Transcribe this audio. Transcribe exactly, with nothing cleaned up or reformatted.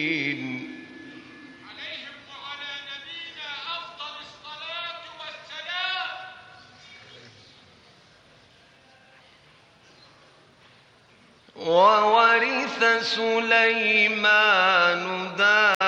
عليهم وعلى نبينا أفضل الصلاة والسلام. وورث سليمان داود